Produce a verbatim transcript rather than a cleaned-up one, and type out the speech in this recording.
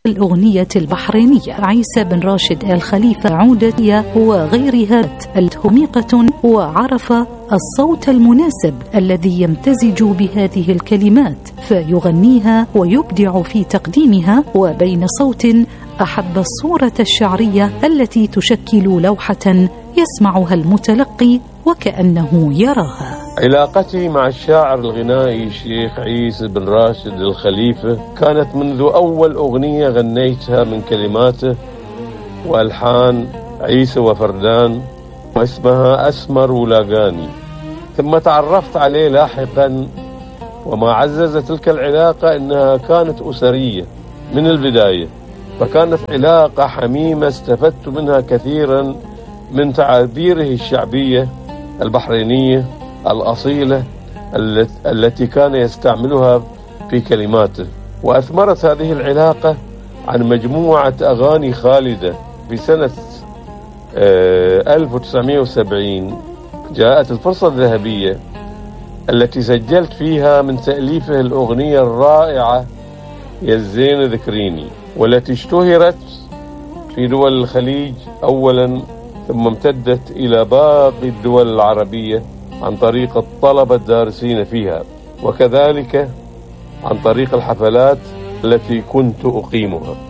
الأغنية البحرينية عيسى بن راشد آل خليفة عودة وغيرها الهميقة، وعرف الصوت المناسب الذي يمتزج بهذه الكلمات فيغنيها ويبدع في تقديمها، وبين صوت أحب الصورة الشعرية التي تشكل لوحة يسمعها المتلقي وكأنه يراها. علاقتي مع الشاعر الغنائي الشيخ عيسى بن راشد الخليفة كانت منذ أول أغنية غنيتها من كلماته وألحان عيسى وفردان، واسمها أسمر ولاقاني. ثم تعرفت عليه لاحقا، وما عزز تلك العلاقة أنها كانت أسرية من البداية، فكانت علاقة حميمة استفدت منها كثيرا من تعابيره الشعبية البحرينية الأصيلة التي كان يستعملها في كلماته. وأثمرت هذه العلاقة عن مجموعة أغاني خالدة. في سنة ألف وتسعمائة وسبعين جاءت الفرصة الذهبية التي سجلت فيها من تأليفه الأغنية الرائعة يا الزين ذكريني، والتي اشتهرت في دول الخليج أولا، ثم امتدت إلى باقي الدول العربية عن طريق الطلبة الدارسين فيها، وكذلك عن طريق الحفلات التي كنت أقيمها.